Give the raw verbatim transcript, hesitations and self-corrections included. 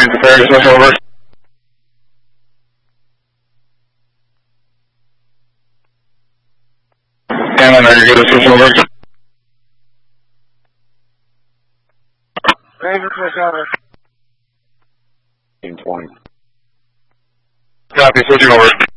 Marines Affairs, switch over. Hamlin, are you good to switch over? Ready to switch over. fifteen twenty. Copy, switching over.